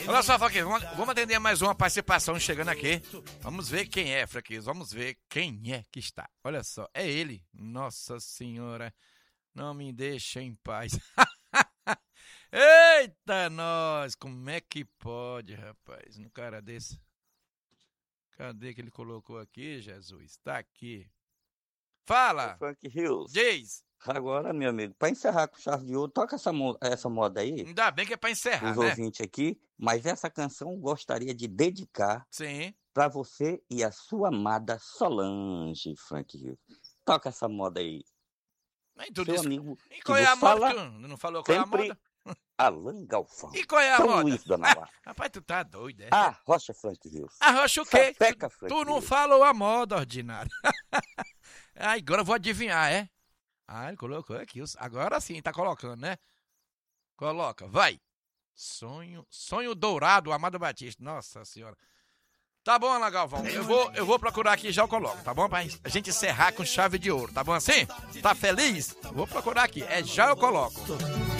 Olha só, Franquinho, vamos atender mais uma participação chegando aqui. Vamos ver quem é, Franquinho. Vamos ver quem é que está. Olha só, é ele. Nossa Senhora, não me deixa em paz. Eita, nós! Como é que pode, rapaz? Um cara desse. Cadê que ele colocou aqui, Jesus? Tá aqui. Fala! Frank Hills. Diz! Agora, meu amigo, para encerrar com chave de ouro, toca essa moda aí, Ainda bem que é pra encerrar, os né? ouvintes aqui, mas essa canção gostaria de dedicar Sim. para você e a sua amada Solange, Frank Hills. Toca essa moda aí. Nem tu Seu disse. amigo E que qual é vos a moda? fala, Tu não falou qual é a sempre moda? Alan Galvão. E qual é a São moda? Luís da Navarra. Rapaz, tu tá doido, é? Arrocha, Frank Hills. Arrocha o quê? Sapeca, Frank Tu não Hills. falou a moda, ordinário. Ah, agora eu vou adivinhar, é? Ah, ele colocou aqui. Agora sim, tá colocando, né? Coloca, vai. Sonho dourado, Amado Batista. Nossa Senhora. Tá bom, Ana Galvão. Eu vou procurar aqui e já eu coloco, tá bom? Pra gente encerrar com chave de ouro, tá bom assim? Tá feliz? Vou procurar aqui. Já eu coloco.